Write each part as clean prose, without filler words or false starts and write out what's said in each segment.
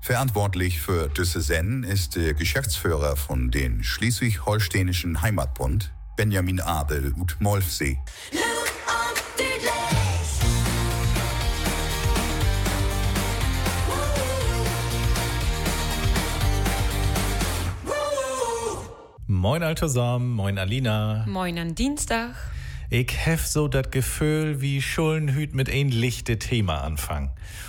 Verantwortlich für diese Sendung ist der Geschäftsführer von den Schleswig-Holsteinischen Heimatbund, Benjamin Abel ut Molfsee. Moin Alter Sam, moin Alina. Moin an Dienstag. Ich hef so dat Gefühl, wie Schuldenhüt mit ein lichte Thema anfangen.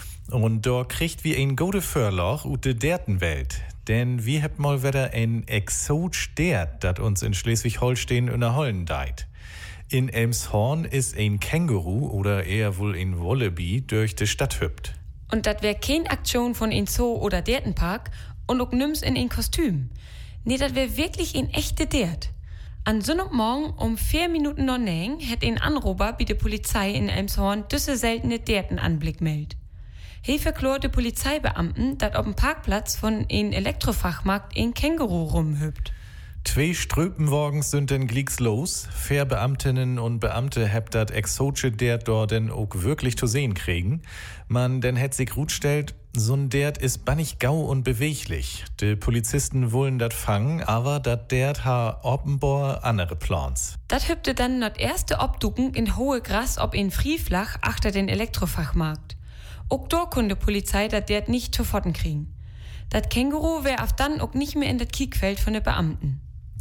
Und da kriegt wie ein gute Förloch ut de Dertenwelt. Denn wir hebt mal wieder ein Exot Dert, dat uns in Schleswig-Holstein in der Hollen deit. In Elmshorn ist ein Känguru oder eher wohl ein Wallaby durch die Stadt hüpft. Und dat wär kein Aktion von ein Zoo oder Dertenpark und auch nimm's in ein Kostüm. Nee, dat wär wirklich ein echte Dert. An Sonntagmorgen um 4 Minuten noch näng hätt ein Anrufer bei der Polizei in Elmshorn düsse seltene Dertenanblick meldt. He verklort de Polizeibeamten, dat op dem Parkplatz von ein Elektrofachmarkt ein Känguru rumhüpft. 2 Ströpenwagens sind denn glicks los. Beamtinnen und Beamte hebt dat exotische Dert dort denn auch wirklich zu sehen kriegen. Man denn hätt sich gut stellt, so'n Dert ist bannig gau und beweglich. De Polizisten wollen dat fangen, aber dat Dert ha offenbar andere Plans. Dat hüpfte dann not erste Obducken in hohe Gras ob in Frieflach achter den Elektrofachmarkt. Auch dort konnte Polizei dat Dert nicht zu Pfoten kriegen. Dat Känguru wär auf dann auch nicht mehr in dat Kiekfeld von de Beamten.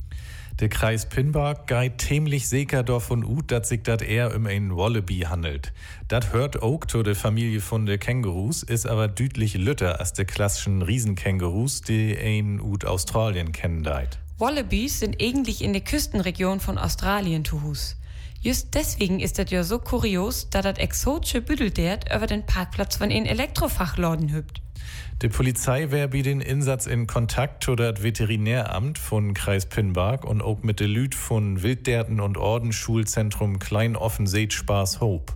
Der Kreis Pinbark geht ziemlich sicher davon ut, dass sich dat eher um ein Wallaby handelt. Dat hört auch zu der Familie von de Kängurus, ist aber deutlich lütter als de klassischen Riesenkängurus, die ein ut Australien kennen deit. Wallabies sind eigentlich in der Küstenregion von Australien zu Hus. Just deswegen ist das ja so kurios, da das exotische Büdeldert über den Parkplatz von ein Elektrofachladen hüpft. Die Polizei wär bei den Insatz in Kontakt zu das Veterinäramt von Kreis Pinbark und auch mit de Lüt von Wildderten und Ordensschulzentrum Kleinoffensee Spaß Hope.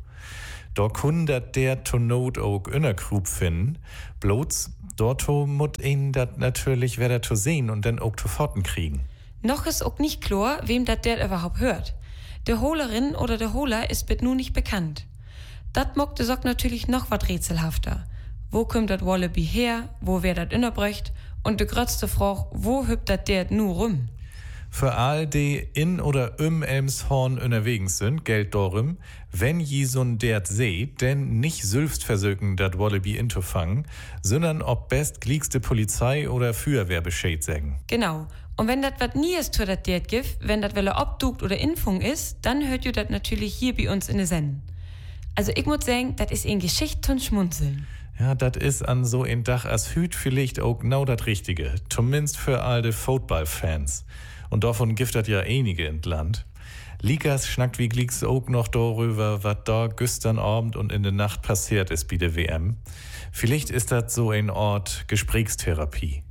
Da kun dat der to not auch innerkrub finden, bloß dort mut ihn dat natürlich wer zu sehen und dann auch zu Pfoten kriegen. Noch ist auch nicht klar, wem dat der überhaupt hört. Der Holerin oder der Holer ist bis nun nicht bekannt. Dat mockte Sock natürlich noch wat rätselhafter. Wo kommt dat Wallaby her, wo wer dat innerbrecht und de grötzte Frage, wo hüpft dat der nu rum? Für all die in oder Elmshorn unterwegs sind, gilt darum, wenn je so'n Dert seht, denn nicht sülfst versöken dat Wallaby intofangen, sondern ob best gliegste Polizei oder Feuerwehr Bescheid sagen. Genau. Und wenn dat wat nie ist zu dat Dert gibt, wenn dat welle obdukt oder Impfung ist, dann hört ihr dat natürlich hier bei uns in der Sendung. Also ich muss sagen, dat ist ein Geschicht zum Schmunzeln. Ja, dat is an so ein Dach als Hüt vielleicht auch genau dat Richtige. Zumindest für all de Football-Fans. Und davon gibt dat ja einige in Land. Likas schnackt wie glicks auch noch darüber, wat da gestern Abend und in der Nacht passiert ist bei der WM. Vielleicht ist dat so ein Ort Gesprächstherapie.